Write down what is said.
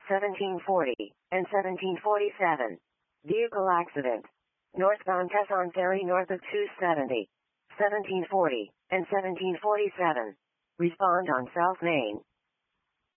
1740, and 1747. Vehicle accident. Northbound Tesson Ferry north of 270. 1740, and 1747. Respond on South Main.